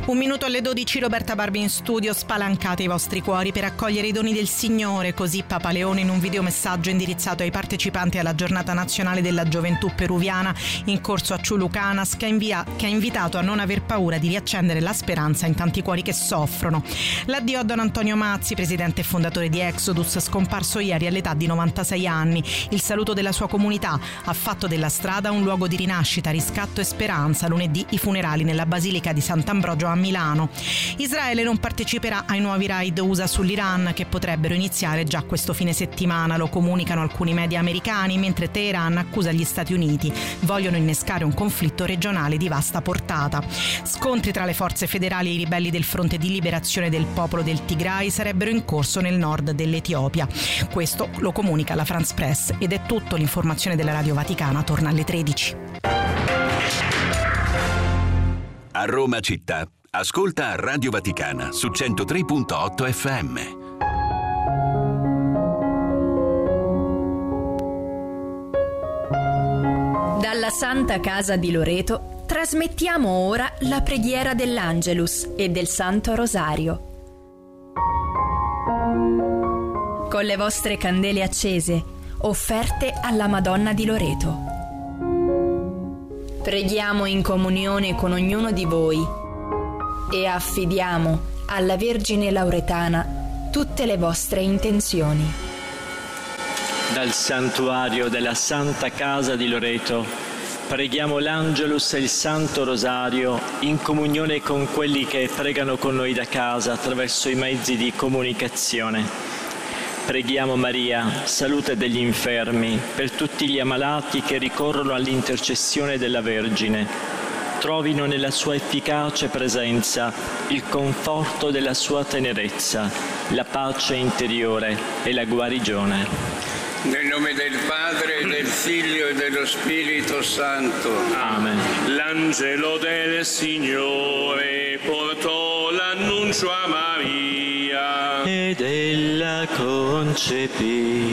Un minuto alle 12, Roberta Barbi in studio. Spalancate i vostri cuori per accogliere i doni del Signore, così Papa Leone in un videomessaggio indirizzato ai partecipanti alla giornata nazionale della gioventù peruviana in corso a Chulucanas, che ha invitato a non aver paura di riaccendere la speranza in tanti cuori che soffrono. L'addio a Don Antonio Mazzi, presidente e fondatore di Exodus, scomparso ieri all'età di 96 anni. Il saluto della sua comunità ha fatto della strada un luogo di rinascita, riscatto e speranza. Lunedì i funerali nella Basilica di Sant'Ambrogio a Milano. Israele non parteciperà ai nuovi raid USA sull'Iran, che potrebbero iniziare già questo fine settimana, lo comunicano alcuni media americani, mentre Teheran accusa gli Stati Uniti. Vogliono innescare un conflitto regionale di vasta portata. Scontri tra le forze federali e i ribelli del Fronte di Liberazione del Popolo del Tigray sarebbero in corso nel nord dell'Etiopia. Questo lo comunica la France Press. Ed è tutto. L'informazione della Radio Vaticana torna alle 13. A Roma città, ascolta Radio Vaticana su 103.8 FM. Dalla Santa Casa di Loreto trasmettiamo ora la preghiera dell'Angelus e del Santo Rosario. Con le vostre candele accese, offerte alla Madonna di Loreto. Preghiamo in comunione con ognuno di voi e affidiamo alla Vergine Lauretana tutte le vostre intenzioni. Dal santuario della Santa Casa di Loreto preghiamo l'Angelus e il Santo Rosario in comunione con quelli che pregano con noi da casa attraverso i mezzi di comunicazione. Preghiamo Maria, salute degli infermi, per tutti gli ammalati che ricorrono all'intercessione della Vergine. Trovino nella sua efficace presenza il conforto della sua tenerezza, la pace interiore e la guarigione. Nel nome del Padre, del Figlio e dello Spirito Santo. Amen. L'angelo del Signore portò l'annuncio a Maria ed ella concepì